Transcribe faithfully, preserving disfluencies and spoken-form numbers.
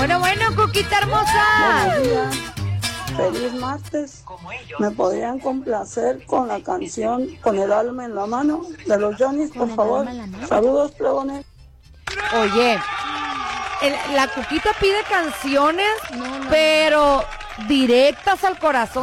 Bueno, bueno, Cuquita hermosa. Buenos días. Feliz martes. ¿Me podrían complacer con la canción Con el alma en la mano de los Johnny's, por favor? Saludos, plebones. Oye, el- la Cuquita pide canciones, no, no, pero directas al corazón.